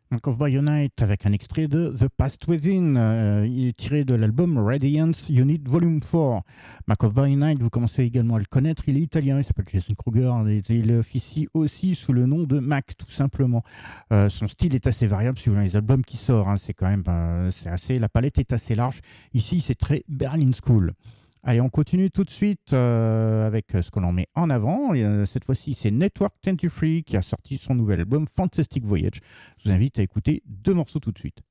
Cowboy Unite avec un extrait de The Past Within, il est tiré de l'album Radiance Unit Volume 4. Cowboy Unite, vous commencez également à le connaître, il est italien, il s'appelle Jason Kruger, il officie aussi sous le nom de Mac, tout simplement. Son style est assez variable suivant les albums qui sortent, hein. C'est quand même, la palette est assez large. Ici, c'est très Berlin School. Allez, on continue tout de suite avec ce que l'on met en avant. Et, cette fois-ci, c'est Network 23 qui a sorti son nouvel album Fantastic Voyage. Je vous invite à écouter deux morceaux tout de suite.